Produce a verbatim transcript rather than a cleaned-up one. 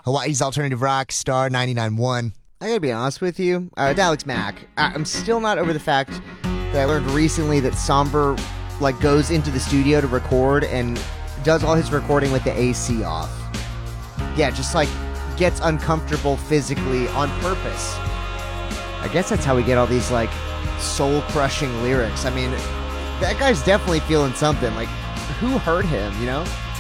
Hawaii's alternative rock, Star ninety-nine point one. I gotta be honest with you, uh, it's Alex Mack. I- I'm still not over the fact that I learned recently that Somber like goes into the studio to record and does all his recording with the A C off. Yeah, just like gets uncomfortable physically on purpose. I guess that's how we get all these like soul-crushing lyrics. I mean, that guy's definitely feeling something. Like, who hurt him, you know?